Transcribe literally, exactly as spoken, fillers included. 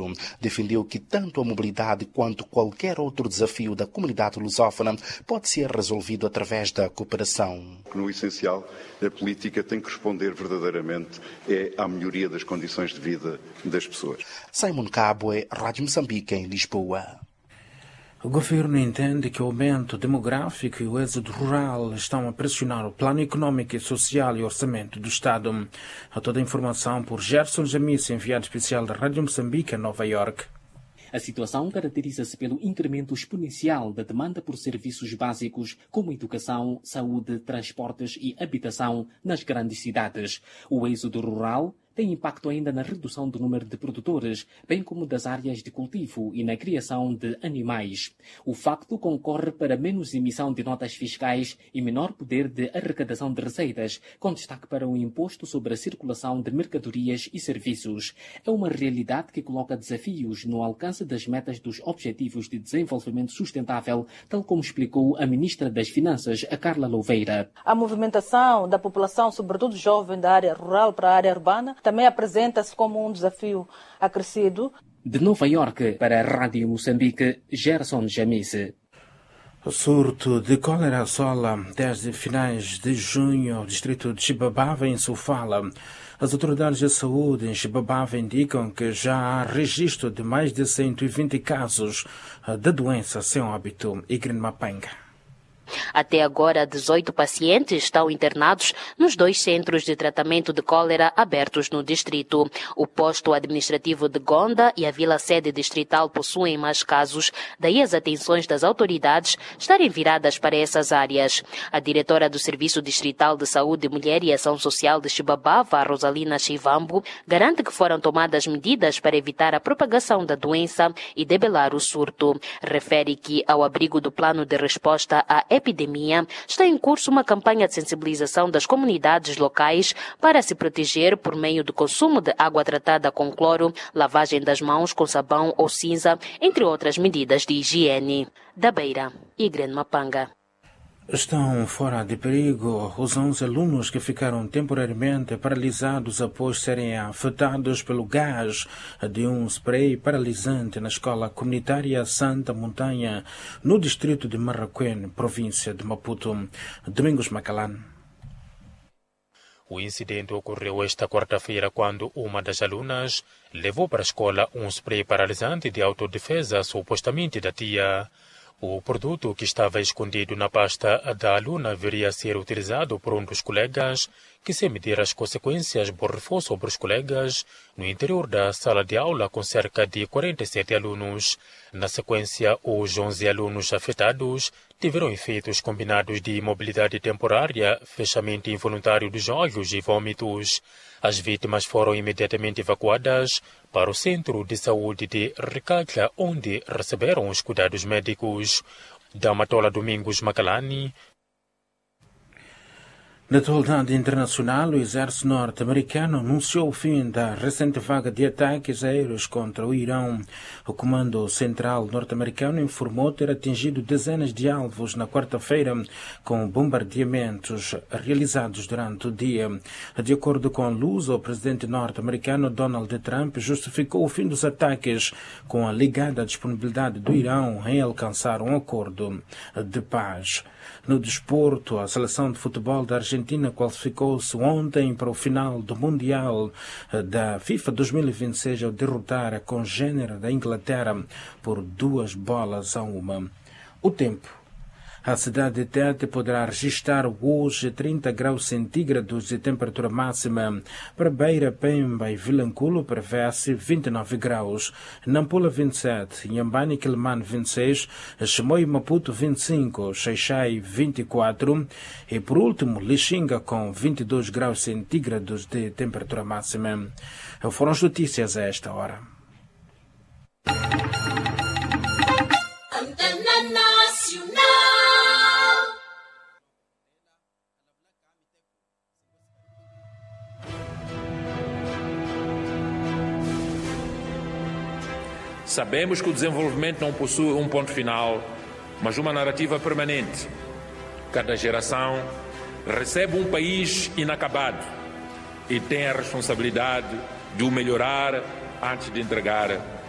Estado. Defendeu que tanto a mobilidade quanto qualquer outro desafio da comunidade lusófona pode ser resolvido através da cooperação. No essencial, a política tem que responder verdadeiramente é à melhoria das condições de vida das pessoas. Simon Cabwe, Rádio Moçambique, em Lisboa. O governo entende que o aumento demográfico e o êxodo rural estão a pressionar o plano econômico e social e orçamento do Estado. A toda a informação por Gerson Jamice, enviado especial da Rádio Moçambique, em Nova York. A situação caracteriza-se pelo incremento exponencial da demanda por serviços básicos como educação, saúde, transportes e habitação nas grandes cidades. O êxodo rural tem impacto ainda na redução do número de produtores, bem como das áreas de cultivo e na criação de animais. O facto concorre para menos emissão de notas fiscais e menor poder de arrecadação de receitas, com destaque para o imposto sobre a circulação de mercadorias e serviços. É uma realidade que coloca desafios no alcance das metas dos Objetivos de Desenvolvimento Sustentável, tal como explicou a Ministra das Finanças, a Carla Louveira. A movimentação da população, sobretudo jovem, da área rural para a área urbana, também apresenta-se como um desafio acrescido. De Nova York, para a Rádio Moçambique, Gerson Jamice. O surto de cólera assola desde finais de junho o distrito de Chibabava, em Sofala. As autoridades de saúde em Chibabava indicam que já há registro de mais de cento e vinte casos da doença sem óbito. Igren Mapanga. Até agora, dezoito pacientes estão internados nos dois centros de tratamento de cólera abertos no distrito. O posto administrativo de Gonda e a vila-sede distrital possuem mais casos, daí as atenções das autoridades estarem viradas para essas áreas. A diretora do Serviço Distrital de Saúde, Mulher e Ação Social de Chibabava, Rosalina Chivambo, garante que foram tomadas medidas para evitar a propagação da doença e debelar o surto. Refere que, ao abrigo do plano de resposta à epidemia, está em curso uma campanha de sensibilização das comunidades locais para se proteger por meio do consumo de água tratada com cloro, lavagem das mãos com sabão ou cinza, entre outras medidas de higiene. Da Beira, Igren Mapanga. Estão fora de perigo os onze alunos que ficaram temporariamente paralisados após serem afetados pelo gás de um spray paralisante na escola comunitária Santa Montanha, no distrito de Marraquém, província de Maputo. Domingos Macalan. O incidente ocorreu esta quarta-feira quando uma das alunas levou para a escola um spray paralisante de autodefesa, supostamente da tia. O produto que estava escondido na pasta da aluna viria ser utilizado por um dos colegas, que, sem medir as consequências, borrifou sobre os colegas no interior da sala de aula com cerca de quarenta e sete alunos. Na sequência, os onze alunos afetados tiveram efeitos combinados de imobilidade temporária, fechamento involuntário dos olhos e vômitos. As vítimas foram imediatamente evacuadas para o Centro de Saúde de Recalca, onde receberam os cuidados médicos. Da Matola Domingos Macalani. Na atualidade internacional, o exército norte-americano anunciou o fim da recente vaga de ataques aéreos contra o Irão. O Comando Central norte-americano informou ter atingido dezenas de alvos na quarta-feira com bombardeamentos realizados durante o dia. De acordo com a Luz, o presidente norte-americano Donald Trump justificou o fim dos ataques com a ligada disponibilidade do Irão em alcançar um acordo de paz. No desporto, a seleção de futebol da Argentina qualificou-se ontem para o final do Mundial da FIFA dois mil e vinte e seis ao derrotar a congênere da Inglaterra por duas bolas a uma. O tempo. A cidade de Tete poderá registrar hoje trinta graus centígrados de temperatura máxima. Para Beira, Pemba e Vilanculo prevê-se vinte e nove graus. Nampula vinte e sete, Inhambane e Quelimane vinte e seis, Chimoio e Maputo vinte e cinco, Xaixai vinte e quatro e por último Lixinga com vinte e dois graus centígrados de temperatura máxima. Foram as notícias a esta hora. Sabemos que o desenvolvimento não possui um ponto final, mas uma narrativa permanente. Cada geração recebe um país inacabado e tem a responsabilidade de o melhorar antes de entregar